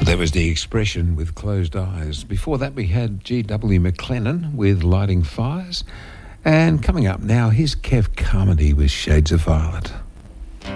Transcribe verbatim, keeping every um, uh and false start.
That was The Expression with Closed Eyes. Before that, we had G W McLennan with Lighting Fires. And coming up now, here's Kev Carmody with Shades of Violet.